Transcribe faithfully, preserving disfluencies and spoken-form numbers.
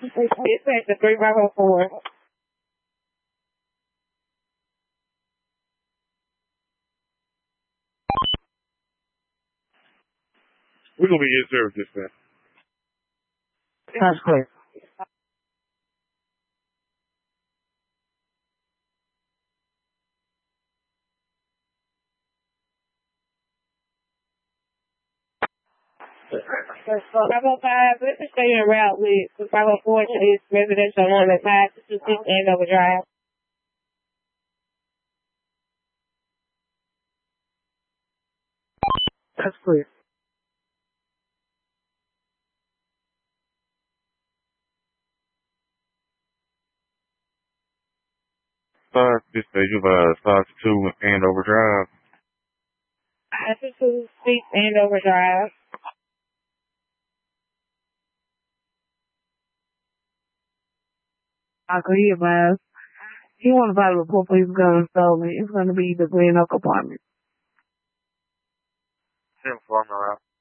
It's at the three five oh four. We're gonna be in service this time. That's clear. five oh five, let me stay en route with five oh four is residential one at five two six Andover Drive. That's clear. Five, this stage of uh, five to two Andover Drive. five two six Andover Drive. I could hear, man. He want to buy a report for his gun stole me. It's going to be the Green Oak apartment. Ten Farmer out.